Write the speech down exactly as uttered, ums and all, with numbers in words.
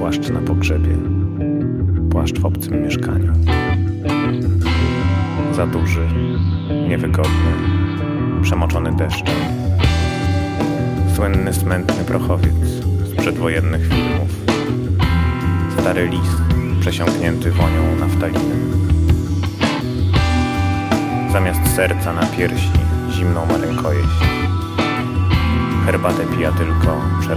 płaszcz na pogrzebie, płaszcz w obcym mieszkaniu. Za duży, niewygodny, przemoczony deszczem. Słynny, smętny prochowiec z przedwojennych filmów. Stary lis przesiąknięty wonią naftaliny. Zamiast serca na piersi zimną ma rękojeść. Herbatę pija tylko